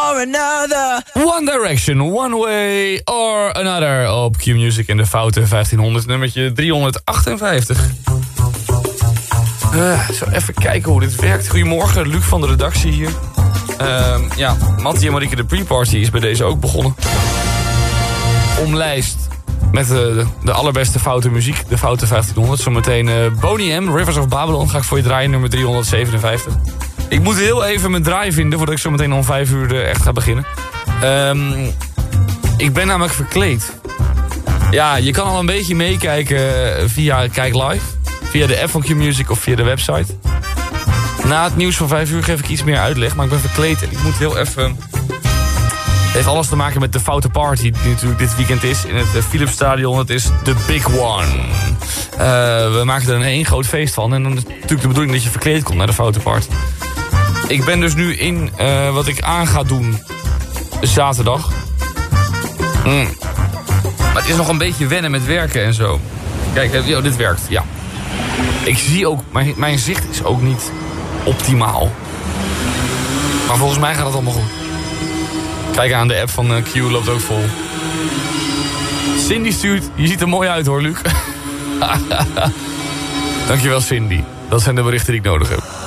or another. One Direction, One Way or Another op Q-Music in de foute 1500, nummertje 358. Zo even kijken hoe dit werkt. Goedemorgen, Luc van de redactie hier. Mattie en Marieke de pre-party is bij deze ook begonnen. Omlijst met de allerbeste foute muziek, de foute 1500. Zometeen Boney M, Rivers of Babylon ga ik voor je draaien, nummer 357. Ik moet heel even mijn draai vinden voordat ik zometeen om 5 uur echt ga beginnen. Ik ben namelijk verkleed. Ja, je kan al een beetje meekijken via Kijk Live. Via de app van Q-Music of via de website. Na het nieuws van 5 uur geef ik iets meer uitleg. Maar ik ben verkleed en ik moet heel even... Het heeft alles te maken met de foute party die natuurlijk dit weekend is. In het Philipsstadion. Het is the big one. We maken er een groot feest van. En dan is het natuurlijk de bedoeling dat je verkleed komt naar de foute party. Ik ben dus nu in wat ik aan ga doen zaterdag. Maar het is nog een beetje wennen met werken en zo. Kijk, dit werkt, ja. Ik zie ook, mijn zicht is ook niet optimaal. Maar volgens mij gaat het allemaal goed. Kijk aan, de app van Q loopt ook vol. Cindy stuurt, je ziet er mooi uit hoor, Luc. Dankjewel Cindy. Dat zijn de berichten die ik nodig heb.